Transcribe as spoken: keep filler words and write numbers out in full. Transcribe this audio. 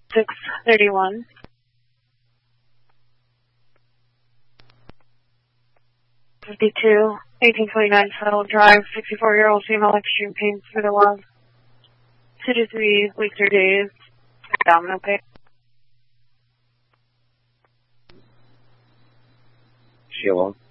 six thirty-one. fifty-two, eighteen twenty-nine Settle Drive, sixty-four-year-old female, extreme pain for the love. Two to three weeks or days. Abdominal pain. She alone?